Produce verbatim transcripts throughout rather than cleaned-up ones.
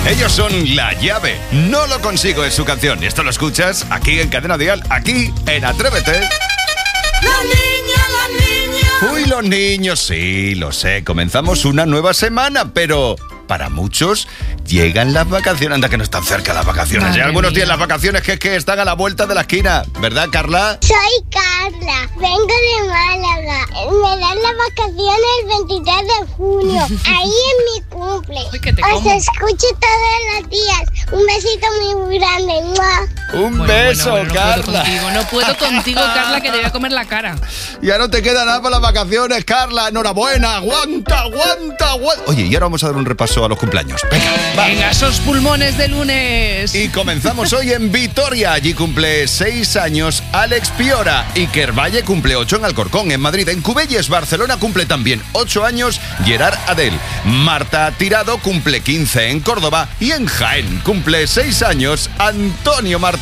Ellos son La Llave. No lo consigo es su canción. Esto lo escuchas aquí en Cadena Dial, aquí en Atrévete. La niña, la niña. Uy, los niños, sí, lo sé. Comenzamos una nueva semana, pero para muchos llegan las vacaciones. Anda que no están cerca las vacaciones. Madre Hay algunos mía. días las vacaciones que, que están a la vuelta de la esquina. ¿Verdad, Carla? Soy Carla, vengo de Málaga. Me dan las vacaciones el veintitrés de junio. Ahí es mi cumple. Uy, que te Os como. escucho todos los días. Un besito muy grande. ¡Mua! Un Bueno, beso, bueno, bueno, Carla. No puedo contigo, no puedo contigo, Carla, que te voy a comer la cara. Ya no te queda nada para las vacaciones, Carla. Enhorabuena, aguanta, aguanta, aguanta. Oye, y ahora vamos a dar un repaso a los cumpleaños. Venga, va. Venga, esos pulmones de lunes. Y comenzamos hoy en Vitoria. Allí cumple seis años Alex Piora. Iker Valle cumple ocho en Alcorcón. En Madrid, en Cubelles, Barcelona, cumple también ocho años Gerard Adel. Marta Tirado cumple quince en Córdoba. Y en Jaén cumple seis años Antonio Martínez.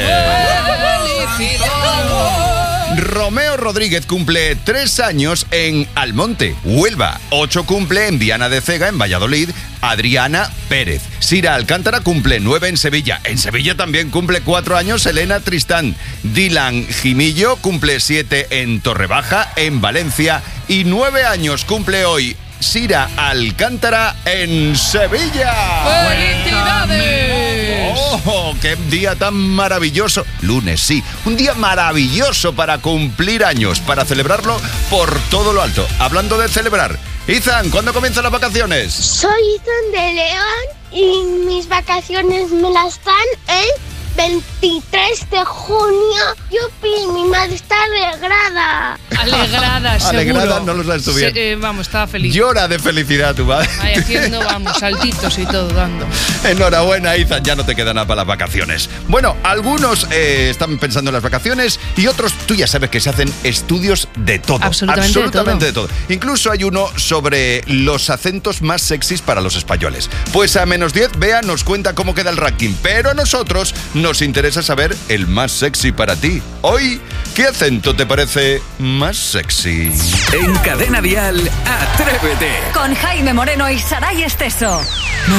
Romeo Rodríguez cumple tres años en Almonte, Huelva. ocho cumple en Viana de Cega, en Valladolid, Adriana Pérez. Sira Alcántara cumple nueve en Sevilla. En Sevilla también cumple cuatro años Elena Tristán. Dylan Jimillo cumple siete en Torrebaja, en Valencia. Y nueve años cumple hoy Sira Alcántara en Sevilla. ¡Felicidades! ¡Oh, qué día tan maravilloso! Lunes, sí, un día maravilloso para cumplir años, para celebrarlo por todo lo alto. Hablando de celebrar, Izan, ¿cuándo comienzan las vacaciones? Soy Izan de León y mis vacaciones me las dan el veintitrés de junio. ¡Yupi! Mi madre está alegrada. Alegrada, seguro. Alegrada, no lo sabes tú bien. Se- eh, vamos, estaba feliz. Llora de felicidad tu madre. Ahí haciendo, vamos, saltitos y todo dando. Enhorabuena, Izan, ya no te queda nada para las vacaciones. Bueno, algunos eh, están pensando en las vacaciones y otros, tú ya sabes que se hacen estudios de todo. Absolutamente de Absolutamente de todo. Incluso hay uno sobre los acentos más sexys para los españoles. Pues a menos diez, Bea nos cuenta cómo queda el ranking, pero a nosotros nos interesa saber el más sexy para ti. Hoy, ¿qué acento te parece más sexy? En Cadena Dial, Atrévete. Con Jaime Moreno y Saray Esteso.